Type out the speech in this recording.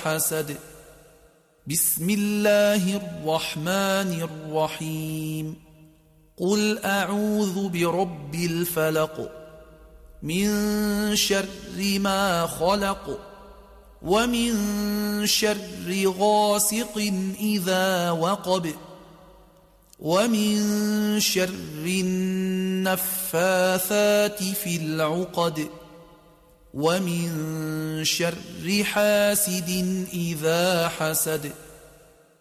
حسد. بسم الله الرحمن الرحيم. قل أعوذ برب الفلق من شر ما خلق ومن شر غاسق إذا وقب ومن شر النفاثات في العقد ومن شر حاسد إذا حسد.